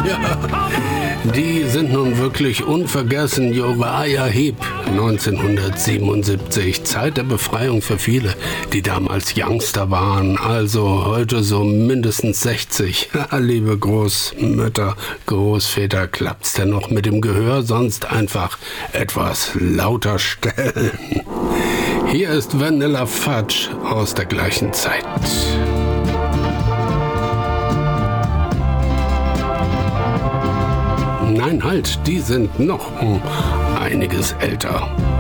Die sind nun wirklich unvergessen. Uriah Heep, 1977. Zeit der Befreiung für viele, die damals Youngster waren. Also heute so mindestens 60. Liebe Großmütter, Großväter, klappt's denn noch mit dem Gehör? Sonst einfach etwas lauter stellen. Hier ist Vanilla Fudge aus der gleichen Zeit. Nein, halt, die sind noch einiges älter.